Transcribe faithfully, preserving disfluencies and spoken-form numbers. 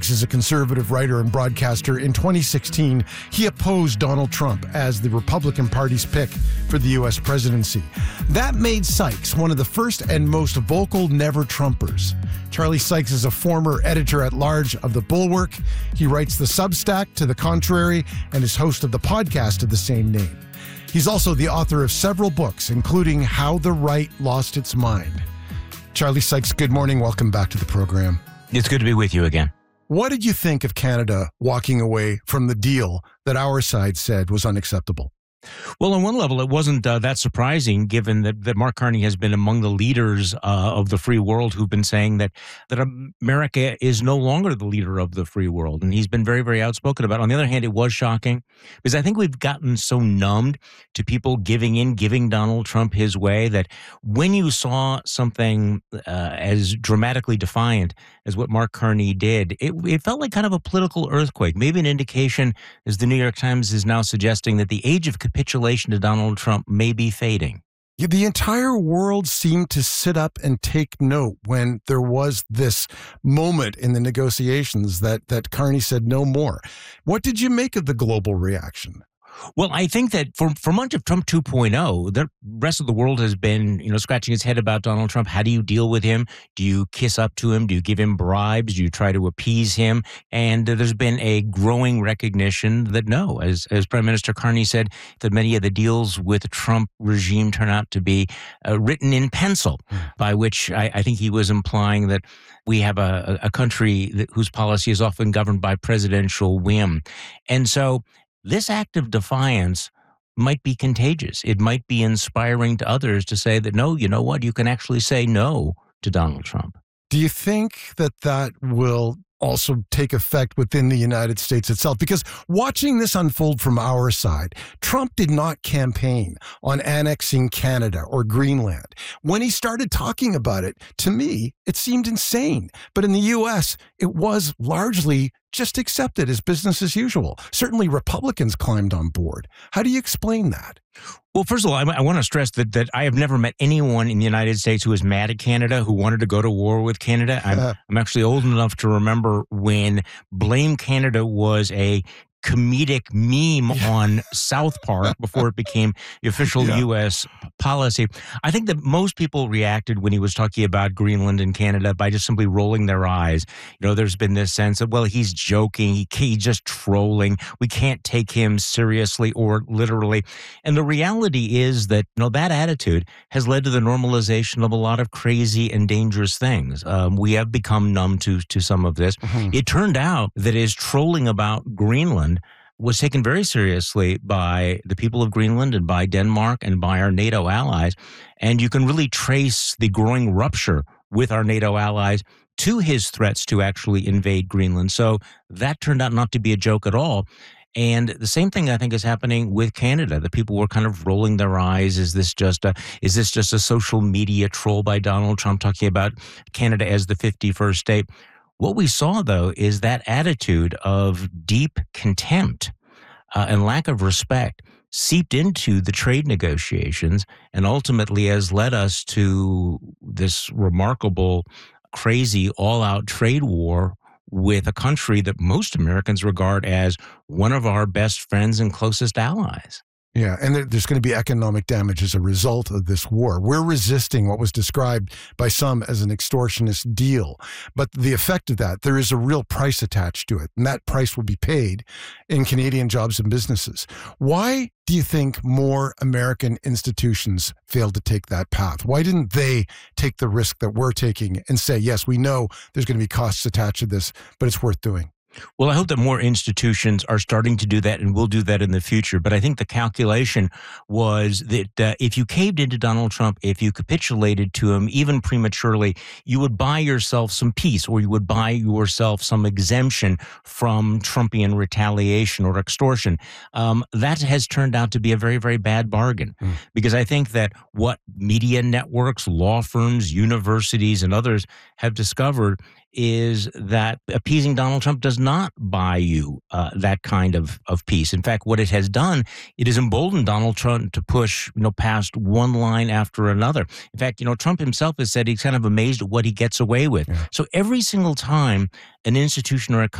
Sykes is a conservative writer and broadcaster. In twenty sixteen, he opposed Donald Trump as the Republican Party's pick for the U S presidency. That made Sykes one of the first and most vocal never-Trumpers. Charlie Sykes is a former editor-at-large of The Bulwark. He writes the Substack To the Contrary and is host of the podcast of the same name. He's also the author of several books, including How the Right Lost Its Mind. Charlie Sykes, good morning. Welcome back to the program. It's good to be with you again. What did you think of Canada walking away from the deal that our side said was unacceptable? Well, on one level, it wasn't uh, that surprising, given that, that Mark Carney has been among the leaders uh, of the free world who've been saying that that America is no longer the leader of the free world. And he's been very, very outspoken about it. On the other hand, it was shocking because I think we've gotten so numbed to people giving in, giving Donald Trump his way, that when you saw something uh, as dramatically defiant as what Mark Carney did, it, it felt like kind of a political earthquake, maybe an indication, as the New York Times is now suggesting, that the age of capitulation to Donald Trump may be fading. Yeah, the entire world seemed to sit up and take note when there was this moment in the negotiations that, that Carney said no more. What did you make of the global reaction? Well, I think that for, for much of Trump two point oh, the rest of the world has been, you know, scratching its head about Donald Trump. How do you deal with him? Do you kiss up to him? Do you give him bribes? Do you try to appease him? And uh, there's been a growing recognition that no, as as Prime Minister Carney said, that many of the deals with the Trump regime turn out to be uh, written in pencil, mm. by which I, I think he was implying that we have a, a country that, whose policy is often governed by presidential whim. And so this act of defiance might be contagious. It might be inspiring to others to say that, no, you know what, you can actually say no to Donald Trump. Do you think that that will also take effect within the United States itself? Because watching this unfold from our side, Trump did not campaign on annexing Canada or Greenland. When he started talking about it, to me, it seemed insane. But in the U S, it was largely just accepted as business as usual. Certainly Republicans climbed on board. How do you explain that? Well, first of all, I, I want to stress that that I have never met anyone in the United States who is mad at Canada, who wanted to go to war with Canada. I'm, uh, I'm actually old enough to remember when Blame Canada was a comedic meme on South Park before it became the official yeah. U S policy. I think that most people reacted when he was talking about Greenland and Canada by just simply rolling their eyes. You know, there's been this sense of, well, he's joking, he, he's just trolling. We can't take him seriously or literally. And the reality is that, you know, that attitude has led to the normalization of a lot of crazy and dangerous things. Um, we have become numb to, to some of this. Mm-hmm. It turned out that his trolling about Greenland was taken very seriously by the people of Greenland and by Denmark and by our NATO allies. And you can really trace the growing rupture with our NATO allies to his threats to actually invade Greenland. So that turned out not to be a joke at all. And the same thing, I think, is happening with Canada. The people were kind of rolling their eyes. Is this just a, is this just a social media troll by Donald Trump talking about Canada as the fifty-first state? What we saw, though, is that attitude of deep contempt uh, and lack of respect seeped into the trade negotiations and ultimately has led us to this remarkable, crazy, all-out trade war with a country that most Americans regard as one of our best friends and closest allies. Yeah, and there, there's going to be economic damage as a result of this war. We're resisting what was described by some as an extortionist deal. But the effect of that, there is a real price attached to it, and that price will be paid in Canadian jobs and businesses. Why do you think more American institutions failed to take that path? Why didn't they take the risk that we're taking and say, yes, we know there's going to be costs attached to this, but it's worth doing? Well, I hope that more institutions are starting to do that and will do that in the future. But I think the calculation was that uh, if you caved into Donald Trump, if you capitulated to him, even prematurely, you would buy yourself some peace, or you would buy yourself some exemption from Trumpian retaliation or extortion. Um, that has turned out to be a very, very bad bargain. Mm. Because I think that what media networks, law firms, universities, and others have discovered is that appeasing Donald Trump does not buy you uh, that kind of, of peace. In fact, what it has done, it has emboldened Donald Trump to push, you know, past one line after another. In fact, you know, Trump himself has said he's kind of amazed at what he gets away with. Yeah. So every single time an institution or a